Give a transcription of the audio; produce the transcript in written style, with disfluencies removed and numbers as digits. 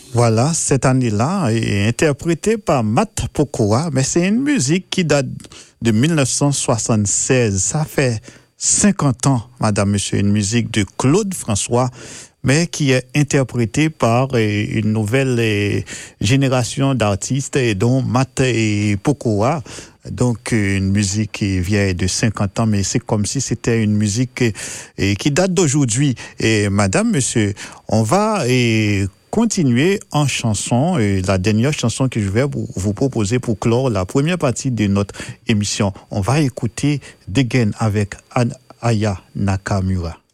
Voilà, cette année-là est interprétée par Matt Pokora, mais c'est une musique qui date de 1976. Ça fait 50 ans, madame, monsieur, une musique de Claude François, mais qui est interprétée par une nouvelle génération d'artistes, dont Matt Pokora. Donc, une musique qui vient de 50 ans, mais c'est comme si c'était une musique qui date d'aujourd'hui. Et madame, monsieur, on va continuer en chanson. La dernière chanson que je vais vous proposer pour clore la première partie de notre émission. On va écouter Degen avec Aya Nakamura.